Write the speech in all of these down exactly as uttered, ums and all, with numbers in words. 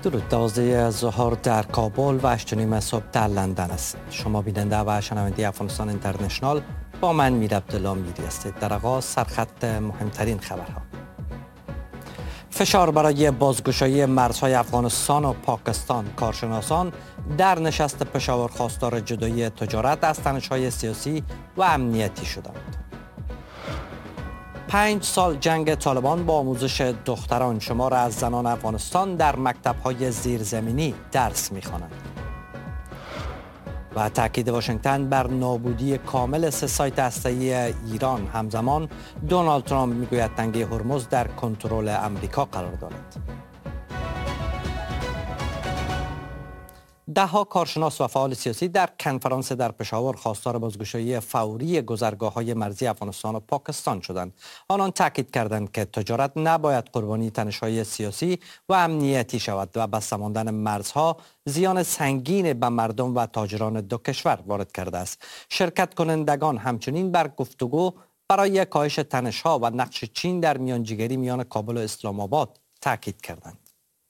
درود. دوازده ظهر در کابل و هشت و نیم صبح در لندن است. شما بیننده و شنونده افغانستان اینترنشنال با من میر عبدالله میری هستید. در آغاز سرخط مهمترین خبرها. فشار برای بازگشایی مرزهای افغانستان و پاکستان. کارشناسان در نشست پشاور خواستار جدایی تجارت از تنش‌های سیاسی و امنیتی شدند. پنج سال جنگ طالبان با آموزش دختران. شمار از زنان افغانستان در مکتب‌های زیرزمینی درس می‌خوانند. و تاکید واشنگتن بر نابودی کامل سه سایت هسته‌ای ایران. همزمان دونالد ترامپ میگوید تنگه هرمز در کنترل امریکا قرار دارد. ده ها کارشناس و فعال سیاسی در کنفرانس در پشاور خواستار بازگشایی فوری گذرگاه‌های مرزی افغانستان و پاکستان شدند. آنان تاکید کردند که تجارت نباید قربانی تنش‌های سیاسی و امنیتی شود و بسته ماندن مرزها زیان سنگین به مردم و تاجران دو کشور وارد کرده است. شرکت کنندگان همچنین بر گفتگو برای کاهش تنش‌ها و نقش چین در میانجیگری میان کابل و اسلام آباد تاکید کردند.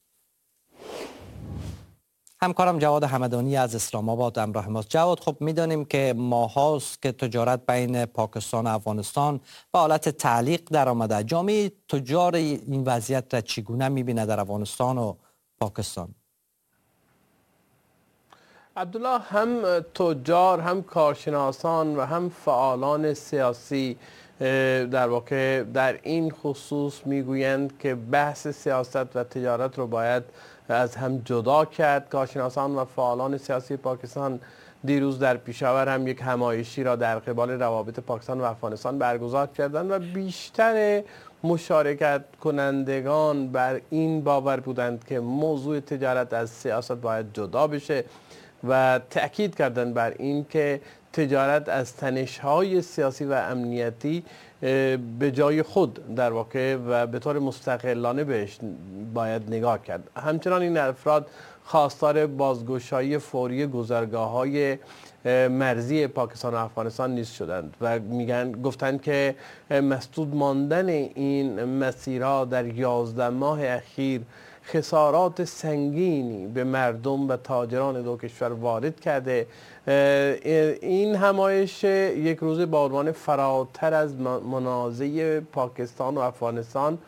همکارم جواد حمدانی از اسلام آباد همراه ماست. جواد، خب میدانیم که ماهاست که تجارت بین پاکستان و افغانستان به حالت تعلیق در آمده. جامعه تجار این وضعیت را چگونه میبینه در افغانستان و پاکستان؟ عبدالله، هم تجار، هم کارشناسان و هم فعالان سیاسی در واقع در این خصوص میگویند که بحث سیاست و تجارت رو باید از هم جدا کرد. کارشناسان و فعالان سیاسی پاکستان دیروز در پیشاور هم یک همایشی را در قبال روابط پاکستان و افغانستان برگزار کردند و بیشتر مشارکت کنندگان بر این باور بودند که موضوع تجارت از سیاست باید جدا بشه و تأکید کردند بر این که تجارت از تنش‌های سیاسی و امنیتی به جای خود در واقع و به طور مستقلانه بهش باید نگاه کرد. همچنان این افراد خواستار بازگشایی فوری گذرگاه‌های مرزی پاکستان و افغانستان نیز شدند و میگن گفتند که مسدود ماندن این مسیرها در یازده ماه اخیر خسارات سنگینی به مردم و تاجران دو کشور وارد کرده. این همایش یک روزه با عنوان فراتر از منازعه پاکستان و افغانستان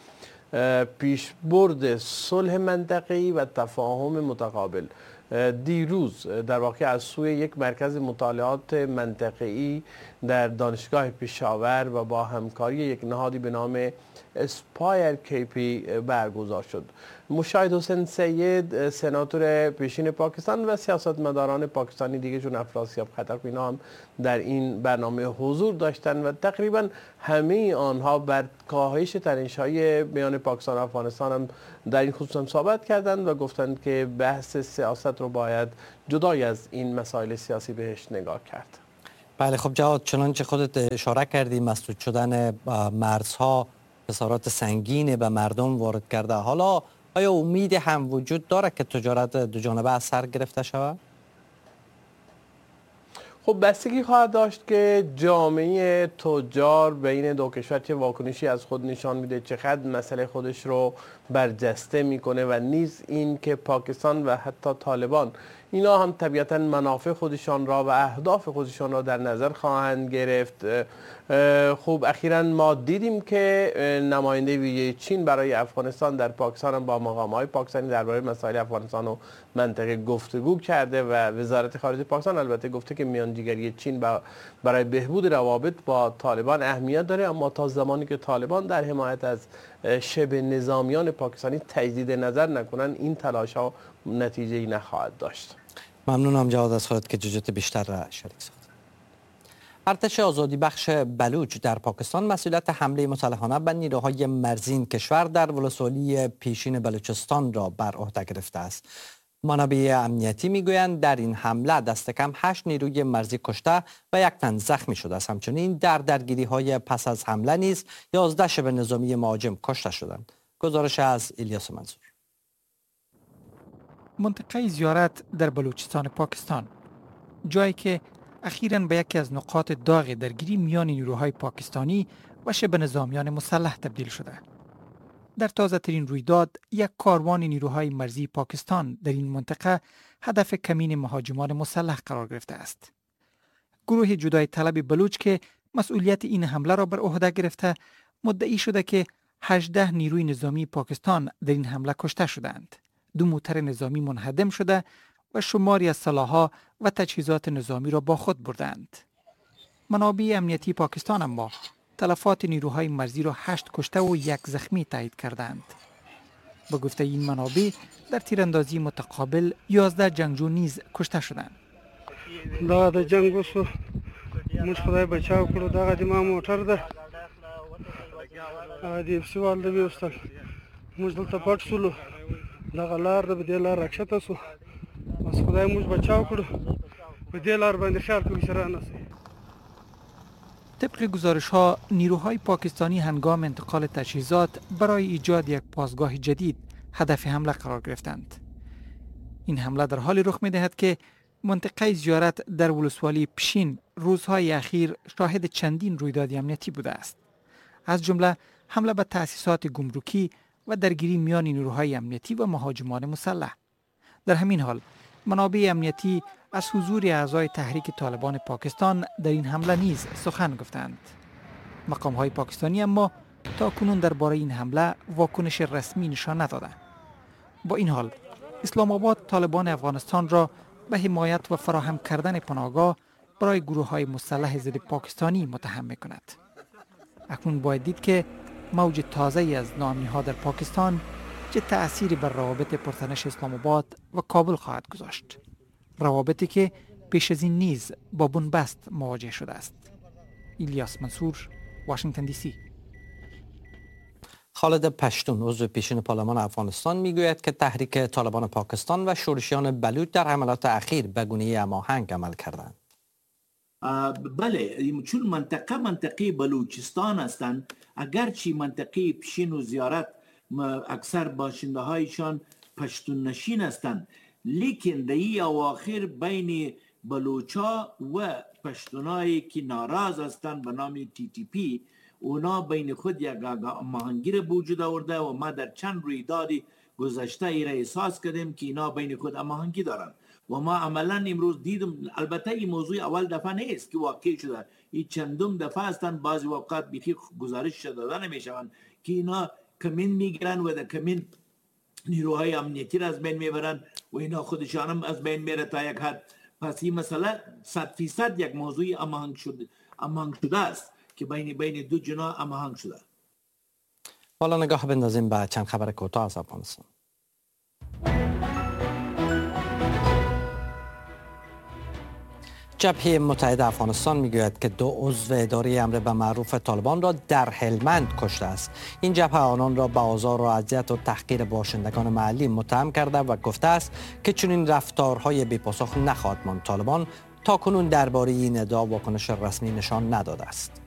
پیشبرد صلح منطقه‌ای و تفاهم متقابل دیروز در واقع از سوی یک مرکز مطالعات منطقه‌ای در دانشگاه پشاور و با همکاری یک نهادی به نام اسپایر کیپی برگزار شد. مشاهد حسین سید، سناتور پیشین پاکستان و سیاستمداران پاکستانی دیگه چون افراسیاب خطرخ اینا هم در این برنامه حضور داشتن و تقریبا همه آنها بر کاهش تنش‌های میان پاکستان و افغانستان هم در این خصوص هم صحبت کردند و گفتند که بحث سیاست رو باید جدای از این مسائل سیاسی بهش نگاه کرد. بله، خب جواد، چنانچه خودت اشاره کردی مسدود شدن مرزها خسارات سنگین به مردم وارد کرده. حالا آیا امید هم وجود داره که تجارت دو جانبه از سر گرفته شود؟ خب بستگی خواهد داشت که جامعه تجار بین دو کشور چه واکنشی از خود نشان میده، چقدر مسئله خودش رو برجسته میکنه و نیز این که پاکستان و حتی طالبان اینا هم طبیعتا منافع خودشان را و اهداف خودشان را در نظر خواهند گرفت. خب اخیراً ما دیدیم که نماینده ویژه چین برای افغانستان در پاکستان هم با مقام‌های پاکستانی درباره مسائل افغانستان و منطقه گفتگو کرده و وزارت خارجه پاکستان البته گفته که میانجیگری چین برای بهبود روابط با طالبان اهمیت داره، اما تا زمانی که طالبان در حمایت از شبه نظامیان پاکستانی تجدید نظر نکنن این تلاش‌ها نتیجه‌ای نخواهد داشت. ممنونم جواد از خودت که جزئیات بیشتر را شریک ساخت. ارتش آزادی بخش بلوچ در پاکستان مسئولیت حمله مسلحانه به نیروهای مرزی این کشور در ولسوالی پیشین بلوچستان را بر عهده گرفته است. منابع امنیتی میگویند در این حمله دست کم هشت نیروی مرزی کشته و یک تن زخمی شده است. همچنین در درگیری‌های پس از حمله نیز یازده شبه نظامی مهاجم کشته شدند. گزارش از الیاس منصور. منطقه زیارت در بلوچستان پاکستان، جایی که اخیراً به یکی از نقاط داغ درگیری میان نیروهای پاکستانی و شبه نظامیان مسلح تبدیل شده. در تازه ترین رویداد یک کاروان نیروهای مرزی پاکستان در این منطقه هدف کمین مهاجمان مسلح قرار گرفته است. گروه جدای طلب بلوچ که مسئولیت این حمله را بر عهده گرفته مدعی شده که هجده نیروی نظامی پاکستان در این حمله کشته شدند. دو موتر نظامی منهدم شده و شماری از سلاح‌ها و تجهیزات نظامی را با خود بردند. منابع امنیتی پاکستان اما تلفات نیروهای مرزی را هشت کشته و یک زخمی تایید کردند. به گفته این منابع در تیراندازی متقابل یازده جنگجو نیز کشته شدند. دا د جنگ وسو موږ خدای بچاو کړو دا د ما موټر ده ا دې سوال د وستل موږ دلته پټ شولو دا غلار د دې لار راکښته سو بس خدای موږ بچاو کړو په دې لار باندې خیال کوي سره نه سي. طبق گزارش ها نیروهای پاکستانی هنگام انتقال تجهیزات برای ایجاد یک پاسگاه جدید هدف حمله قرار گرفتند. این حمله در حالی رخ می دهد که منطقه زیارت در ولسوالی پشین روزهای اخیر شاهد چندین رویداد امنیتی بوده است. از جمله حمله به تأسیسات گمرکی و درگیری میان نیروهای امنیتی و مهاجمان مسلح. در همین حال منابع امنیتی از حضور اعضای تحریک طالبان پاکستان در این حمله نیز سخن گفتند. مقام‌های پاکستانی اما تا کنون درباره این حمله واکنش رسمی نشان ندادند. با این حال اسلام آباد طالبان افغانستان را به حمایت و فراهم کردن پناهگاه برای گروه‌های مسلح ضد پاکستانی متهم می‌کند. اکنون باید دید که موج تازه‌ای از ناامنی‌ها در پاکستان چه تأثیری بر روابط پرتنش اسلام آباد و کابل خواهد گذاشت. روابطی که پیش از این نیز با بنبست مواجه شده است. الیاس منصور، واشنگتن دی سی. خالد پشتون عضو پیشین پارلمان افغانستان میگوید که تحریک طالبان پاکستان و شورشیان بلوچ در حملات اخیر به گونه هماهنگ عمل کردند. بله، چون منطقه منطقه بلوچستان هستند، اگرچه منطقه پشین و زیارت اکثر باشنده هایشان پشتون نشین هستند، لیکن در این اواخر بین بلوچا و پشتونایی که ناراض هستند به نام تی تی پی اونا بین خود یک هماهنگی را وجود آورده و ما در چند رویداد گذشته ای را احساس کردیم که اینا بین خود هماهنگی دارند و ما عملا امروز دیدم. البته این موضوع اول دفعه نیست که واقع شده، این چندم دفعه هستند. بعضی وقت بیخی گزارش داده نمیشوند که اینا کمین میگیرن و در کمین نیروهای امنیتی را از بین میبرن و اینا خودشان هم از بین میره تا یک حد. پس این مسئله صد فیصد یک موضوع هماهنگ شده هماهنگ شده است که بین بین دو جناح هماهنگ شده. حالا نگاه بندازیم به چند خبر کوتاه از افغانستان. جبهه متحد افغانستان میگوید که دو عضو اداره امر به معروف طالبان را در هلمند کشته است. این جبهه آنان را به آزار و اذیت و تحقیر باشندگان محلی متهم کرده و گفته است که چنین رفتارهای بی‌پاسخ نخواهد ماند. طالبان تا کنون درباره این ادعا واکنش رسمی نشان نداده است.